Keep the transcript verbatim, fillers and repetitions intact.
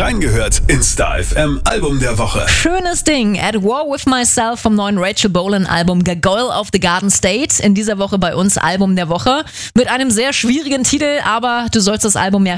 Reingehört in Star F M Album der Woche. Schönes Ding. At War With Myself vom neuen Rachel Bolan Album Gargoyle of the Garden State. In dieser Woche bei uns Album der Woche. Mit einem sehr schwierigen Titel, aber du sollst das Album ja